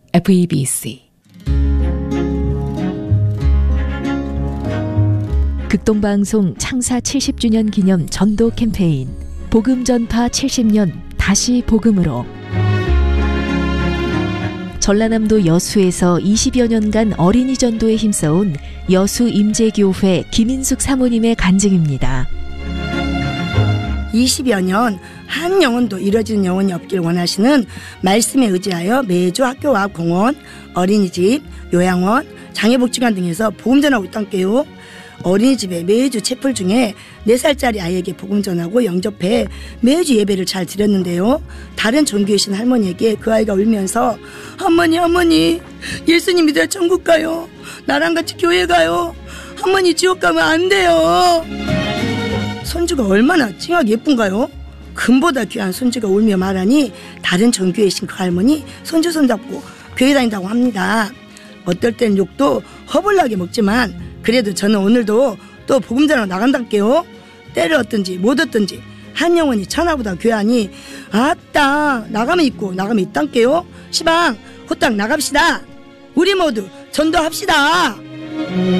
FEBC 극동방송 창사 70주년 기념 전도 캠페인 복음 전파 70년 다시 복음으로 전라남도 여수에서 20여 년간 어린이 전도에 힘써온 여수 임재교회 김인숙 사모님의 간증입니다. 20여 년 한 영혼도 이뤄지는 영혼이 없길 원하시는 말씀에 의지하여 매주 학교와 공원, 어린이집, 요양원, 장애복지관 등에서 복음 전하고 있단께요. 어린이집에 매주 채플 중에 4살짜리 아이에게 복음 전하고 영접해 매주 예배를 잘 드렸는데요. 다른 종교이신 할머니에게 그 아이가 울면서 할머니 예수님 믿어야 천국 가요. 나랑 같이 교회 가요. 할머니 지옥 가면 안 돼요. 손주가 얼마나 찡하게 예쁜가요? 금보다 귀한 손주가 울며 말하니 다른 종교이신 그 할머니 손주 손잡고 교회 다닌다고 합니다. 어떨 땐 욕도 허벌나게 먹지만 그래도 저는 오늘도 또 복음 전하러 나간달게요. 때를 얻든지 못 얻든지 한 영혼이 천하보다 귀하니 아따 나가면 있고 나가면 있단게요. 시방 호딱 나갑시다. 우리 모두 전도합시다.